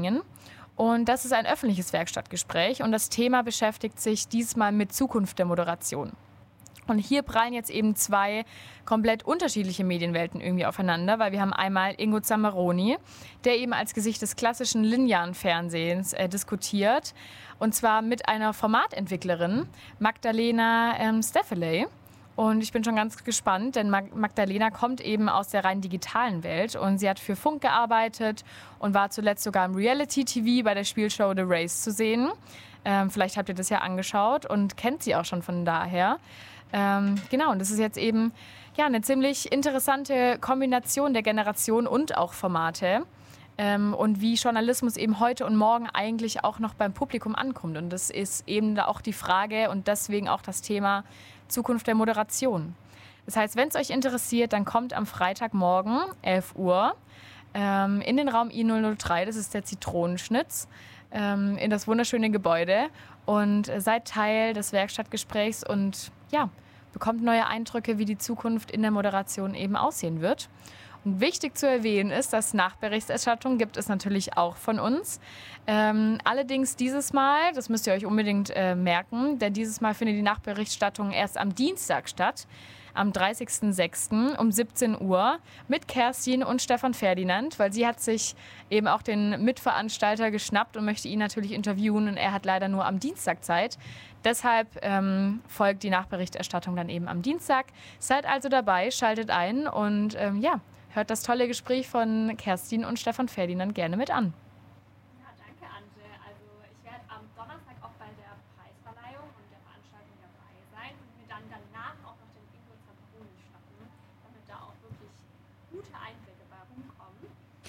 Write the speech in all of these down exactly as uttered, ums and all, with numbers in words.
bringen. Und das ist ein öffentliches Werkstattgespräch und das Thema beschäftigt sich diesmal mit Zukunft der Moderation. Und hier prallen jetzt eben zwei komplett unterschiedliche Medienwelten irgendwie aufeinander, weil wir haben einmal Ingo Zammaroni, der eben als Gesicht des klassischen linearen Fernsehens äh, diskutiert, und zwar mit einer Formatentwicklerin, Magdalena ähm, Steffeley. Und ich bin schon ganz gespannt, denn Mag- Magdalena kommt eben aus der rein digitalen Welt und sie hat für Funk gearbeitet und war zuletzt sogar im Reality-T V bei der Spielshow The Race zu sehen. Ähm, vielleicht habt ihr das ja angeschaut und kennt sie auch schon von daher. Ähm, genau, und das ist jetzt eben ja, eine ziemlich interessante Kombination der Generation und auch Formate. Ähm, und wie Journalismus eben heute und morgen eigentlich auch noch beim Publikum ankommt. Und das ist eben da auch die Frage und deswegen auch das Thema Zukunft der Moderation. Das heißt, wenn es euch interessiert, dann kommt am Freitagmorgen, elf Uhr, ähm, in den Raum I null null drei, das ist der Zitronenschnitz, ähm, in das wunderschöne Gebäude und äh, seid Teil des Werkstattgesprächs und ja, bekommt neue Eindrücke, wie die Zukunft in der Moderation eben aussehen wird. Und wichtig zu erwähnen ist, dass Nachberichterstattung gibt es natürlich auch von uns. Ähm, allerdings dieses Mal, das müsst ihr euch unbedingt äh, merken, denn dieses Mal findet die Nachberichterstattung erst am Dienstag statt, am dreißigsten sechsten um siebzehn Uhr mit Kerstin und Stefan Ferdinand, weil sie hat sich eben auch den Mitveranstalter geschnappt und möchte ihn natürlich interviewen und er hat leider nur am Dienstag Zeit. Deshalb ähm, folgt die Nachberichterstattung dann eben am Dienstag. Seid also dabei, schaltet ein und ähm, ja, hört das tolle Gespräch von Kerstin und Stefan Ferdinand gerne mit an. Ja, danke, Ante. Also ich werde am Donnerstag auch bei der Preisverleihung und der Veranstaltung dabei sein und mir dann danach auch noch den Ingo Zammaroni schnappen, damit da auch wirklich gute Einblicke bei rumkommen.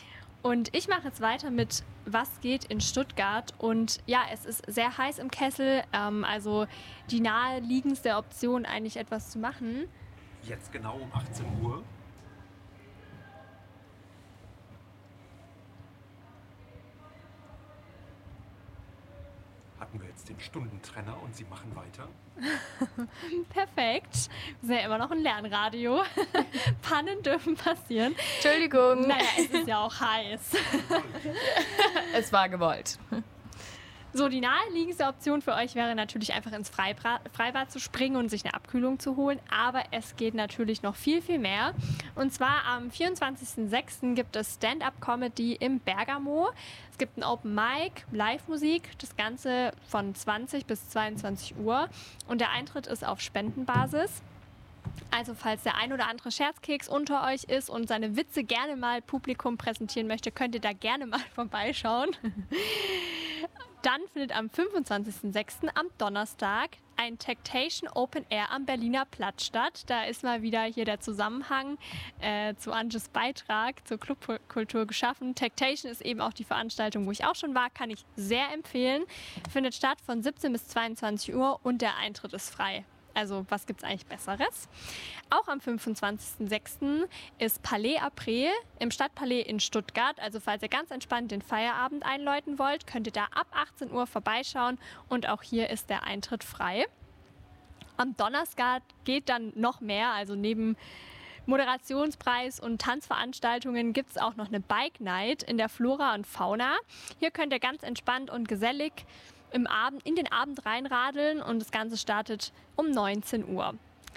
Und ich mache jetzt weiter mit Was geht in Stuttgart. Und ja, es ist sehr heiß im Kessel, ähm, also die naheliegendste Option, eigentlich etwas zu machen. Jetzt genau um achtzehn Uhr. Hatten wir jetzt den Stundentrenner und Sie machen weiter? Perfekt. Wir sind ja immer noch ein Lernradio. Pannen dürfen passieren. Entschuldigung. Naja, es ist ja auch heiß. Es war gewollt. So, die naheliegendste Option für euch wäre natürlich einfach ins Freibra- Freibad zu springen und sich eine Abkühlung zu holen. Aber es geht natürlich noch viel, viel mehr. Und zwar am vierundzwanzigsten sechsten gibt es Stand-Up-Comedy im Bergamo. Es gibt ein Open Mic, Live-Musik, das Ganze von zwanzig bis zweiundzwanzig Uhr. Und der Eintritt ist auf Spendenbasis. Also falls der ein oder andere Scherzkeks unter euch ist und seine Witze gerne mal Publikum präsentieren möchte, könnt ihr da gerne mal vorbeischauen. Dann findet am fünfundzwanzigsten sechsten am Donnerstag ein Tactation Open Air am Berliner Platz statt. Da ist mal wieder hier der Zusammenhang äh, zu Anges Beitrag zur Clubkultur geschaffen. Tactation ist eben auch die Veranstaltung, wo ich auch schon war, kann ich sehr empfehlen. Findet statt von siebzehn bis zweiundzwanzig Uhr und der Eintritt ist frei. Also was gibt es eigentlich Besseres? Auch am fünfundzwanzigsten sechsten ist Palais Après im Stadtpalais in Stuttgart. Also falls ihr ganz entspannt den Feierabend einläuten wollt, könnt ihr da ab achtzehn Uhr vorbeischauen. Und auch hier ist der Eintritt frei. Am Donnerstag geht dann noch mehr. Also neben Moderationspreis und Tanzveranstaltungen gibt es auch noch eine Bike Night in der Flora und Fauna. Hier könnt ihr ganz entspannt und gesellig im Abend, in den Abend reinradeln und das Ganze startet um neunzehn Uhr.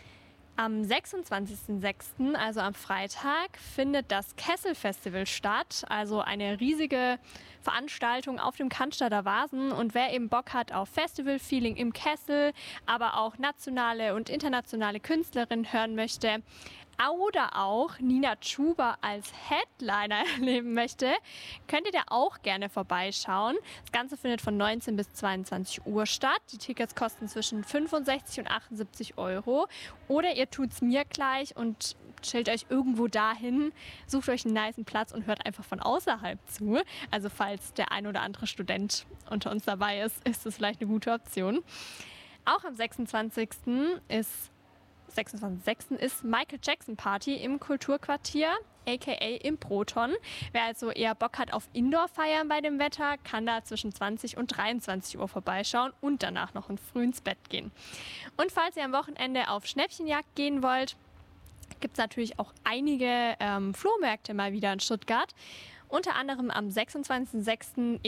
Am sechsundzwanzigsten sechsten, also am Freitag, findet das Kessel Festival statt, also eine riesige Veranstaltung auf dem Cannstatter Wasen. Und wer eben Bock hat auf Festival-Feeling im Kessel, aber auch nationale und internationale Künstlerinnen hören möchte, oder auch Nina Chuba als Headliner erleben möchte, könnt ihr da auch gerne vorbeischauen. Das Ganze findet von neunzehn bis zweiundzwanzig Uhr statt. Die Tickets kosten zwischen fünfundsechzig und achtundsiebzig Euro. Oder ihr tut's mir gleich und chillt euch irgendwo dahin, sucht euch einen nicen Platz und hört einfach von außerhalb zu. Also falls der ein oder andere Student unter uns dabei ist, ist das vielleicht eine gute Option. Auch am sechsundzwanzigsten ist sechsundzwanzigsten sechsten ist Michael Jackson Party im Kulturquartier, aka im Proton. Wer also eher Bock hat auf Indoor-Feiern bei dem Wetter, kann da zwischen zwanzig und dreiundzwanzig Uhr vorbeischauen und danach noch früh ins Bett gehen. Und falls ihr am Wochenende auf Schnäppchenjagd gehen wollt, gibt es natürlich auch einige ähm, Flohmärkte mal wieder in Stuttgart. Unter anderem am sechsundzwanzigsten sechsten